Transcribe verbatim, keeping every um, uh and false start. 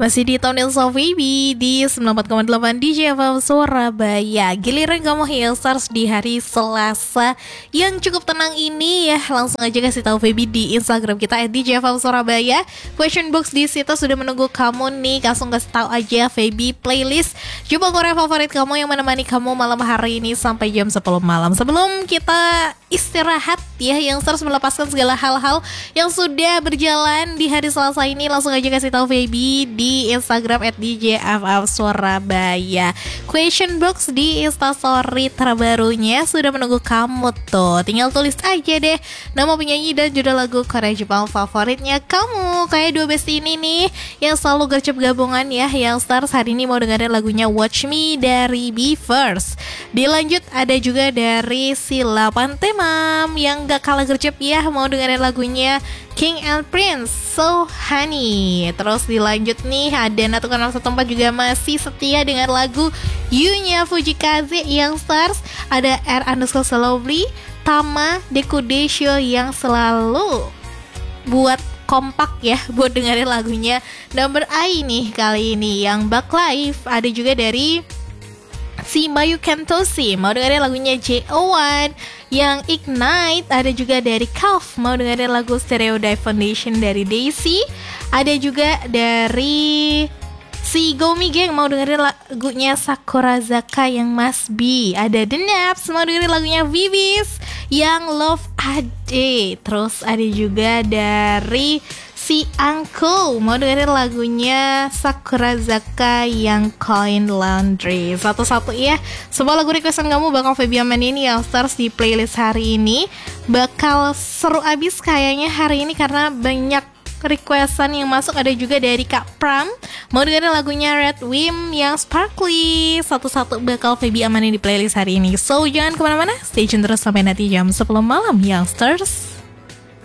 Masih di Tonil So Baby di sembilan puluh empat koma delapan D J F M Surabaya. Giliran kamu Hillstars di hari Selasa yang cukup tenang ini ya. Langsung aja kasih tahu Baby di Instagram kita at D J F M Surabaya. Question box di situ sudah menunggu kamu nih. Langsung kasih tahu aja Baby playlist jumpa Korea favorit kamu yang menemani kamu malam hari ini sampai jam sepuluh malam. Sebelum kita istirahat ya, yang harus melepaskan segala hal-hal yang sudah berjalan di hari Selasa ini, langsung aja kasih tahu Baby di Instagram at D J F M Surabaya. Question box di Instastory terbarunya sudah menunggu kamu tuh. Tinggal tulis aja deh nama penyanyi dan judul lagu Korea Jepang favoritnya kamu. Kayak dua bestie ini nih yang selalu gercep gabungan ya. Yang stars hari ini mau dengerin lagunya Watch Me dari Be First. Dilanjut ada juga dari Sila Pantemam yang gak kalah gercep ya, mau dengerin lagunya King and Prince So Honey. Terus dilanjut nih ada Natukan satu empat juga masih setia dengan lagu You-nya Fujikaze yang stars. Ada R underscore Slowly, Tama, Deku Desho yang selalu buat kompak ya buat dengerin lagunya Number I nih kali ini yang Back Life. Ada juga dari si Mayu Kentoshi mau dengerin lagunya J O one yang Ignite. Ada juga dari Calf mau dengerin lagu Stereo Dive Foundation dari Daisy. Ada juga dari si Gomi Gang mau dengerin lagunya Sakura Zaka yang Must Be. Ada The Naps mau dengerin lagunya Vivis yang Love Ade. Terus ada juga dari si Angko mau dengerin lagunya Sakura Zaka yang Coin Laundry. Satu-satu ya, semua lagu requestan kamu bakal Feby amanin yang stars di playlist hari ini. Bakal seru abis kayaknya hari ini karena banyak requestan yang masuk. Ada juga dari Kak Pram mau dengerin lagunya Red Wim yang Sparkly. Satu-satu bakal Feby amanin di playlist hari ini. So jangan kemana-mana, stay tune terus sampai nanti jam sepuluh malam yang stars.